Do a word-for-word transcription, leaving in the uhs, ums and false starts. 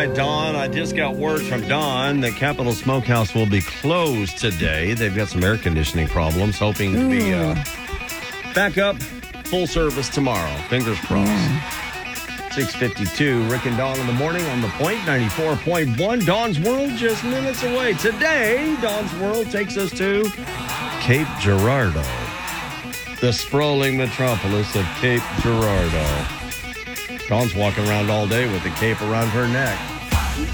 right, Dawn. I just got word from Dawn that Capitol Smokehouse will be closed today. They've got some air conditioning problems, hoping to be uh, back up full service tomorrow. Fingers crossed. Yeah. six fifty-two, Rick and Dawn in the morning on the Point, ninety-four point one. Dawn's World just minutes away. Today, Dawn's World takes us to Cape Girardeau, the sprawling metropolis of Cape Girardeau. Dawn's walking around all day with the cape around her neck.